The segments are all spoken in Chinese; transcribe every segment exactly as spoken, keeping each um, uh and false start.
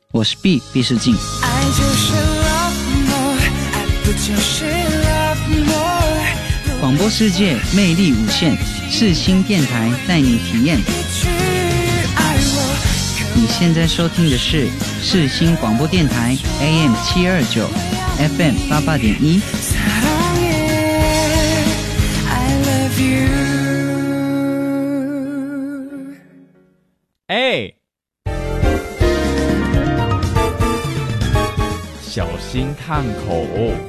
我是 B 毕世静。 爱就是 love more， 爱不就是 love more。 广播世界魅力无限，世新电台带你体验。你现在收听的是世新广播电台 A M 七二九 F M 八八点一。 哎，小心烫口。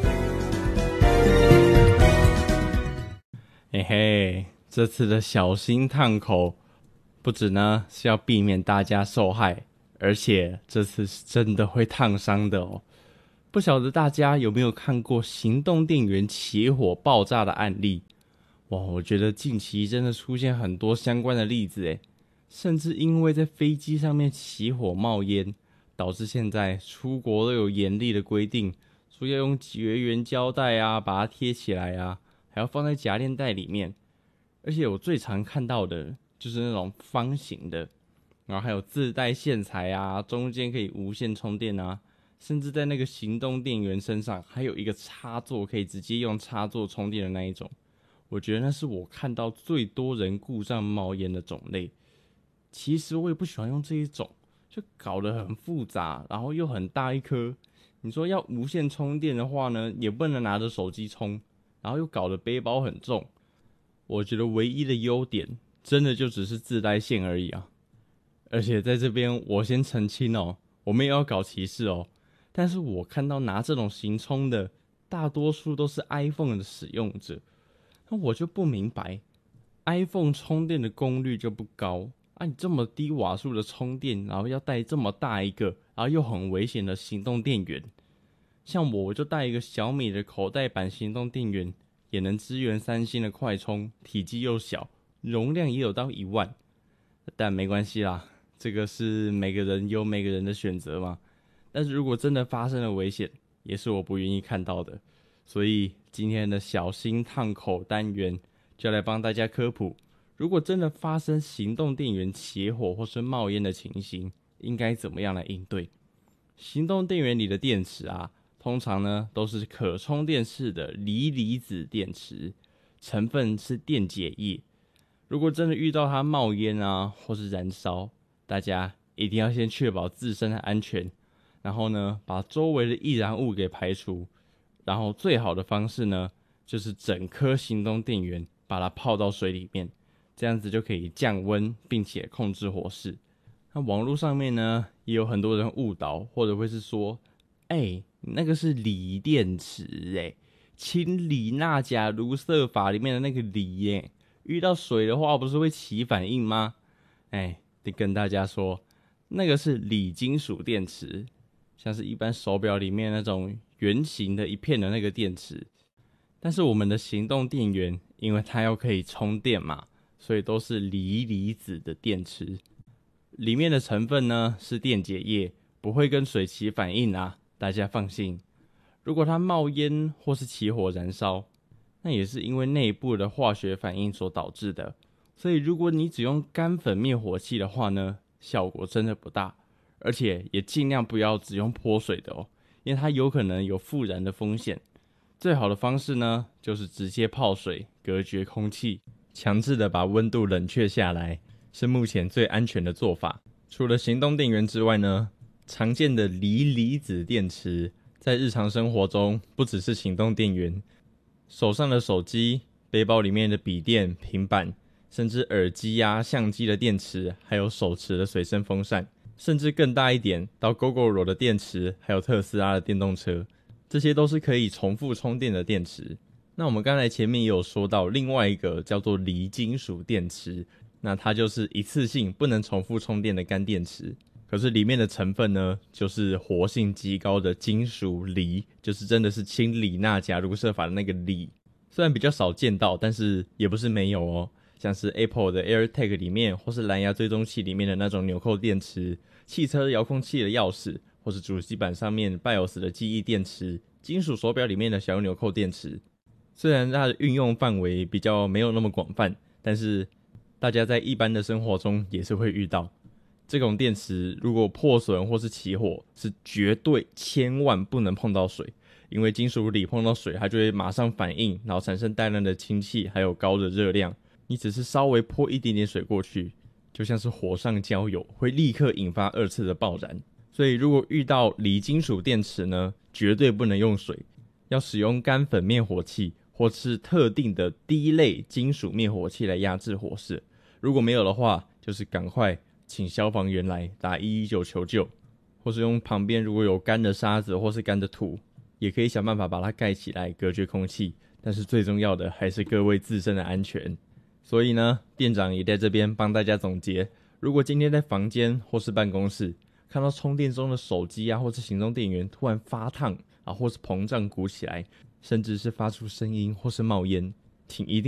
嘿嘿，这次的小心烫口不止呢是要避免大家受害，而且这次是真的会烫伤的哦。不晓得大家有没有看过行动电源起火爆炸的案例？哇，我觉得近期真的出现很多相关的例子诶，甚至因为在飞机上面起火冒烟，导致现在出国都有严厉的规定，说要用绝缘胶带啊把它贴起来啊，还要放在夹链袋里面。而且我最常看到的就是那种方形的，然后还有自带线材啊，中间可以无线充电啊，甚至在那个行动电源身上还有一个插座，可以直接用插座充电的那一种。我觉得那是我看到最多人故障冒烟的种类。其实我也不喜欢用这一种，就搞得很复杂，然后又很大一颗。你说要无线充电的话呢，也不能拿着手机充，然后又搞得背包很重。我觉得唯一的优点真的就只是自带线而已啊。而且在这边我先澄清哦，我没有要搞歧视哦，但是我看到拿这种行充的大多数都是 iPhone 的使用者，那我就不明白 iPhone 充电的功率就不高啊，你这么低瓦数的充电，然后要带这么大一个，然后又很危险的行动电源。像我我就带一个小米的口袋版行动电源，也能支援三星的快充，体积又小，容量也有到一万。但没关系啦，这个是每个人有每个人的选择嘛。但是如果真的发生了危险，也是我不愿意看到的。所以今天的小心烫口单元就来帮大家科普，如果真的发生行动电源起火或是冒烟的情形，应该怎么样来应对。行动电源里的电池啊，通常呢都是可充电式的锂离子电池，成分是电解液。如果真的遇到它冒烟啊或是燃烧，大家一定要先确保自身的安全，然后呢把周围的易燃物给排除，然后最好的方式呢就是整颗行动电源把它泡到水里面，这样子就可以降温并且控制火势。那网络上面呢也有很多人误导，或者会是说哎、欸，那个是锂电池欸，氢锂钠钾卢瑟法里面的那个锂耶，遇到水的话不是会起反应吗？哎，得跟大家说，那个是锂金属电池，像是一般手表里面那种圆形的一片的那个电池。但是我们的行动电源，因为它要可以充电嘛，所以都是锂离子的电池，里面的成分呢是电解液，不会跟水起反应啊，大家放心。如果它冒烟或是起火燃烧，那也是因为内部的化学反应所导致的，所以如果你只用干粉灭火器的话呢，效果真的不大，而且也尽量不要只用泼水的哦，因为它有可能有复燃的风险。最好的方式呢，就是直接泡水，隔绝空气，强制的把温度冷却下来，是目前最安全的做法。除了行动电源之外呢，常见的锂离子电池，在日常生活中不只是行动电源，手上的手机、背包里面的笔电、平板，甚至耳机啊、相机的电池，还有手持的随身风扇，甚至更大一点，到 Gogoro 的电池，还有特斯拉的电动车，这些都是可以重复充电的电池。那我们刚才前面也有说到另外一个叫做锂金属电池，那它就是一次性不能重复充电的干电池，可是里面的成分呢，就是活性极高的金属锂，就是真的是氢锂钠钾卢瑟法的那个锂。虽然比较少见到，但是也不是没有哦。像是 Apple 的 AirTag 里面，或是蓝牙追踪器里面的那种纽扣电池，汽车遥控器的钥匙，或是主机板上面 BIOS 的记忆电池，金属手表里面的小纽扣电池。虽然它的运用范围比较没有那么广泛，但是大家在一般的生活中也是会遇到。 这种电池如果破损或是起火，是绝对千万不能碰到水，因为金属锂碰到水，它就会马上反应，然后产生大量的氢气，还有高的热量。你只是稍微泼一点点水过去，就像是火上浇油，会立刻引发二次的爆燃。所以如果遇到锂金属电池呢，绝对不能用水，要使用干粉灭火器或是特定的第一类金属灭火器来压制火势。如果没有的话，就是赶快请消防员来打一一九求救，或是用旁边如果有干的沙子或是干的土，也可以想办法把它盖起来隔绝空气。但是最重要的还是各位自身的安全。所以呢，店长也在这边帮大家总结，如果今天在房间或是办公室看到充电中的手机啊或是行动电源突然发烫啊，或是膨胀鼓起来，甚至是发出声音或是冒烟，请一定